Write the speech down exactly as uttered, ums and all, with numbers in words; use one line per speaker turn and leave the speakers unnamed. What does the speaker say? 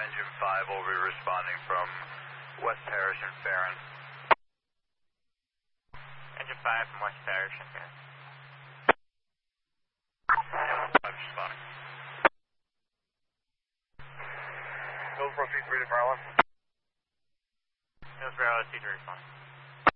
Engine five will be responding from West Parish and Farron.
Engine five from West Parish and Farron.
five responding.
Hillsborough T three to Maryland.
Hillsborough T three responding.